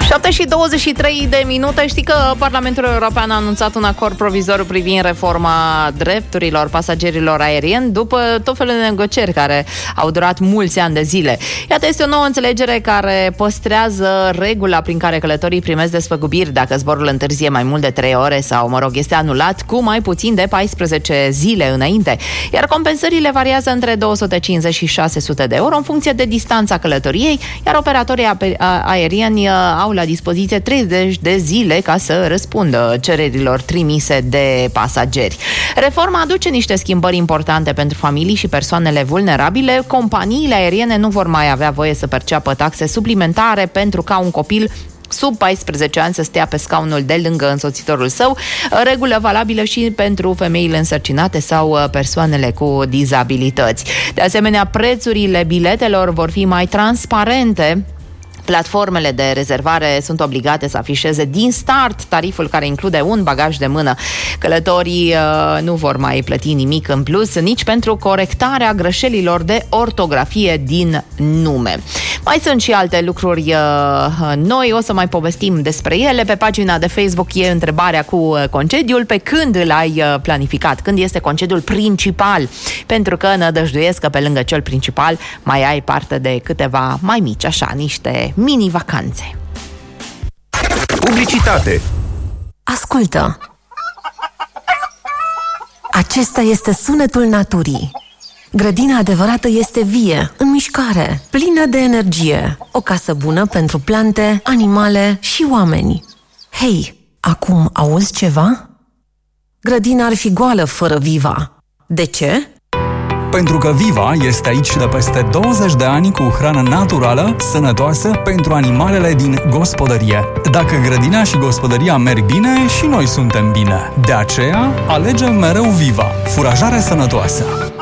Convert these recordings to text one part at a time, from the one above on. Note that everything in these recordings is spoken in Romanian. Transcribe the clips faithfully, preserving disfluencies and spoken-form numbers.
șapte și douăzeci și trei de minute. Știi că Parlamentul European a anunțat un acord provizoriu privind reforma drepturilor pasagerilor aerieni după tot felul de negocieri care au durat mulți ani de zile. Iată, este o nouă înțelegere care păstrează regula prin care călătorii primesc despăgubiri dacă zborul întârzie mai mult de trei ore sau, mă rog, este anulat cu mai puțin de paisprezece zile înainte. Iar compensările variază între două sute cincizeci și șase sute de euro în funcție de distanța călătoriei, iar operatorii aerieni au la dispoziție treizeci de zile ca să răspundă cererilor trimise de pasageri. Reforma aduce niște schimbări importante pentru familii și persoanele vulnerabile. Companiile aeriene nu vor mai avea voie să perceapă taxe suplimentare pentru ca un copil sub paisprezece ani să stea pe scaunul de lângă însoțitorul său, regulă valabilă și pentru femeile însărcinate sau persoanele cu dizabilități. De asemenea, prețurile biletelor vor fi mai transparente. Platformele de rezervare sunt obligate să afișeze din start tariful care include un bagaj de mână. Călătorii uh, nu vor mai plăti nimic în plus, nici pentru corectarea greșelilor de ortografie din nume. Mai sunt și alte lucruri uh, noi, o să mai povestim despre ele. Pe pagina de Facebook e întrebarea cu concediul. Pe când îl ai uh, planificat? Când este concediul principal? Pentru că nădăjduiesc că pe lângă cel principal mai ai parte de câteva mai mici, așa, niște mini-vacanțe. Publicitate. Ascultă! Acesta este sunetul naturii. Grădina adevărată este vie, în mișcare, plină de energie. O casă bună pentru plante, animale și oameni. Hei, acum auzi ceva? Grădina ar fi goală fără Viva. De ce? Pentru că Viva este aici de peste douăzeci de ani cu hrană naturală, sănătoasă pentru animalele din gospodărie. Dacă grădina și gospodăria merg bine, și noi suntem bine. De aceea, alegem mereu Viva, furajare sănătoasă.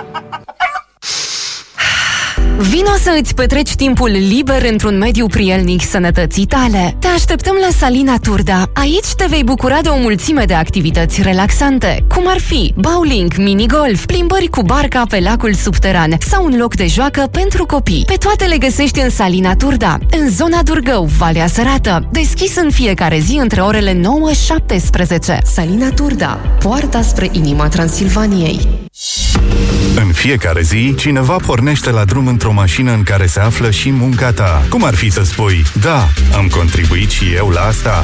Vino să îți petreci timpul liber într-un mediu prielnic sănătății tale. Te așteptăm la Salina Turda. Aici te vei bucura de o mulțime de activități relaxante, cum ar fi bowling, minigolf, plimbări cu barca pe lacul subteran sau un loc de joacă pentru copii. Pe toate le găsești în Salina Turda, în zona Durgău, Valea Sărată, deschis în fiecare zi între orele nouă și șaptesprezece. Salina Turda, poarta spre inima Transilvaniei. În fiecare zi, cineva pornește la drum într-o mașină în care se află și munca ta. Cum ar fi să spui, da, am contribuit și eu la asta?